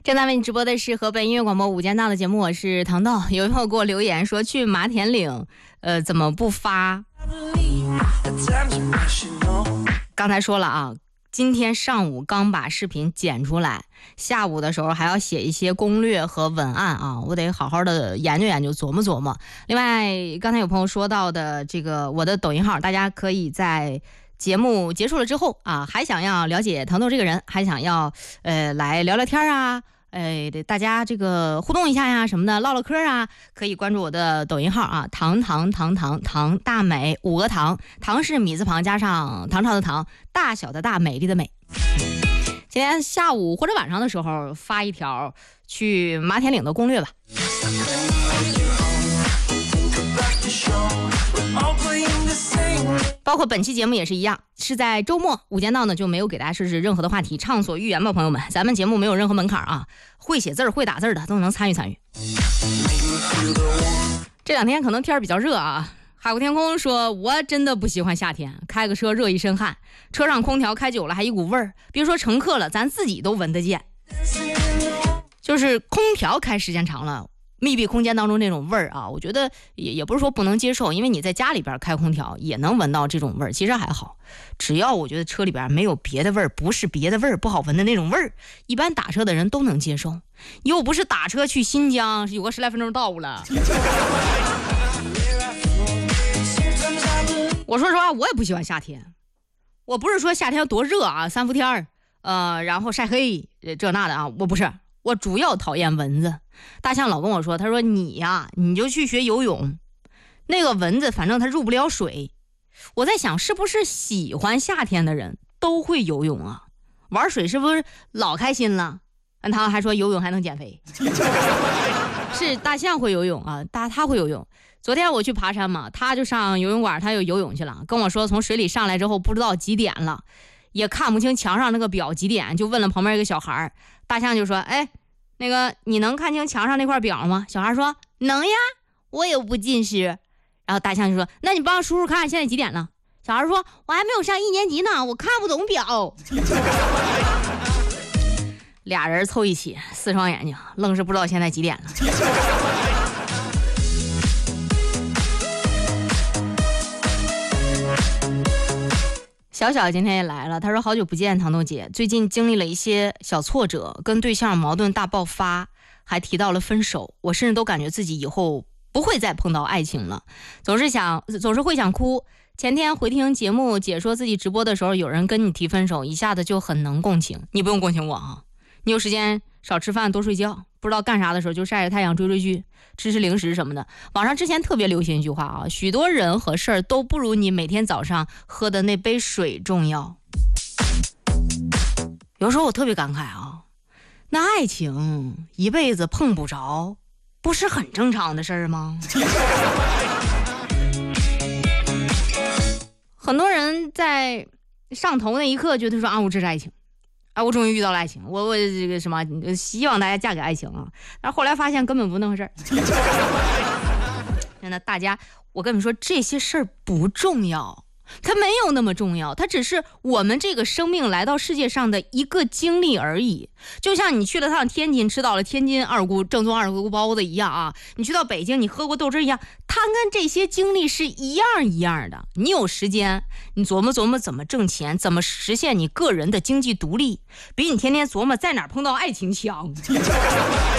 正在为你直播的是河北音乐广播午间档的节目，我是糖豆。有朋友给我留言说去马田岭，怎么不发？刚才说了啊，今天上午刚把视频剪出来，下午的时候还要写一些攻略和文案啊，我得好好的研究研究，琢磨琢磨。另外，刚才有朋友说到的这个我的抖音号，大家可以在节目结束了之后啊，还想要了解糖豆这个人，还想要来聊聊天啊，大家这个互动一下呀什么的，唠唠嗑啊，可以关注我的抖音号啊，糖大美5个糖，糖是米字旁加上唐朝的唐，大小的大，美丽的美。今天下午或者晚上的时候发一条去马田岭的攻略吧。包括本期节目也是一样，是在周末午间档呢就没有给大家设置任何的话题，畅所欲言吧朋友们，咱们节目没有任何门槛啊，会写字会打字的都能参与参与。这两天可能天比较热啊，海阔天空说我真的不喜欢夏天，开个车热一身汗，车上空调开久了还一股味儿，别说乘客了，咱自己都闻得见。就是空调开时间长了，密闭空间当中那种味儿啊，我觉得也不是说不能接受，因为你在家里边开空调也能闻到这种味儿，其实还好，只要我觉得车里边没有别的味儿，不是别的味儿不好闻的那种味儿，一般打车的人都能接受。又不是打车去新疆，有个10来分钟到了。我说实话，我也不喜欢夏天。我不是说夏天多热啊，3伏天然后晒黑这那的啊，我不是。我主要讨厌蚊子。大象老跟我说，他说你呀，你就去学游泳，那个蚊子反正它入不了水。我在想，是不是喜欢夏天的人都会游泳啊？玩水是不是老开心了？他还说游泳还能减肥。是大象会游泳啊，他会游泳。昨天我去爬山嘛，他就上游泳馆，他又游泳去了，跟我说从水里上来之后不知道几点了，也看不清墙上那个表几点，就问了旁边一个小孩。大象就说，哎，那个你能看清墙上那块表吗？小孩说能呀，我也不近视。然后大象就说，那你帮叔叔看现在几点了？小孩说，我还没有上1年级呢，我看不懂表。俩人凑一起，4双眼睛，愣是不知道现在几点了。小小今天也来了，他说好久不见糖豆姐，最近经历了一些小挫折，跟对象矛盾大爆发，还提到了分手，我甚至都感觉自己以后不会再碰到爱情了，总是会想哭。前天回听节目解说自己直播的时候，有人跟你提分手，一下子就很能共情。你不用共情我啊，你有时间少吃饭多睡觉，不知道干啥的时候就晒晒太阳追追剧吃零食什么的。网上之前特别流行一句话啊，许多人和事儿都不如你每天早上喝的那杯水重要。有时候我特别感慨啊，那爱情一辈子碰不着不是很正常的事儿吗？很多人在上头那一刻觉得说啊，我这是爱情啊，我终于遇到了爱情，我这个什么，希望大家嫁给爱情啊！但是后来发现根本不那回事儿。真的，大家，我跟你们说，这些事儿不重要，它没有那么重要，它只是我们这个生命来到世界上的一个经历而已。就像你去了趟天津，吃到了天津正宗二锅包子一样啊，你去到北京，你喝过豆汁一样，它跟这些经历是一样的。你有时间，你琢磨琢磨怎么挣钱，怎么实现你个人的经济独立，比你天天琢磨在哪儿碰到爱情强。